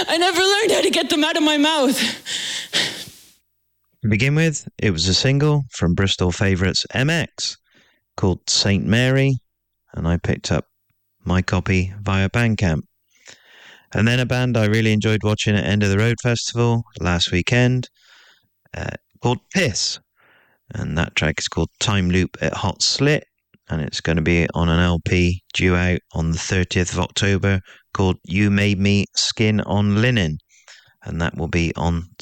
I never learned how to get them out of my mouth. To begin with, it was a single from Bristol favourites MX called St. Mary, and I picked up my copy via Bandcamp. And then a band I really enjoyed watching at End of the Road Festival last weekend called Piss, and that track is called Time Loop at Hot Slit, and it's going to be on an LP due out on the 30th of October called You Made Me Skin on Linen, and that will be on